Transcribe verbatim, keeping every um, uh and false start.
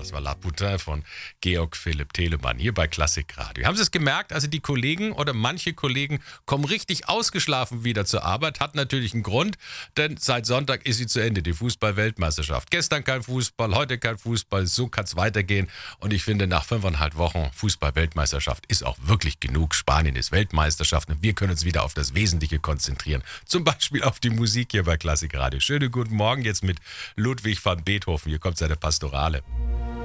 Das war La Putain von Georg Philipp Telemann hier bei Klassik Radio. Haben Sie es gemerkt? Also die Kollegen oder manche Kollegen kommen richtig ausgeschlafen wieder zur Arbeit. Hat natürlich einen Grund, denn seit Sonntag ist sie zu Ende, die Fußball-Weltmeisterschaft. Gestern kein Fußball, heute kein Fußball, so kann es weitergehen. Und ich finde, nach fünfeinhalb Wochen Fußball-Weltmeisterschaft ist auch wirklich genug. Spanien ist Weltmeisterschaft und wir können uns wieder auf das Wesentliche konzentrieren. Zum Beispiel auf die Musik hier bei Klassik Radio. Schönen guten Morgen jetzt mit Ludwig van Beethoven. Hier kommt seine Pastorale.